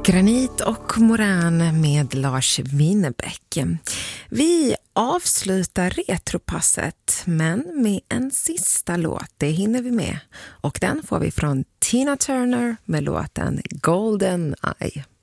Granit och Morän med Lars Winnerbäck. Vi avslutar retropasset men med en sista låt, det hinner vi med. Och den får vi från Tina Turner med låten Golden Eye.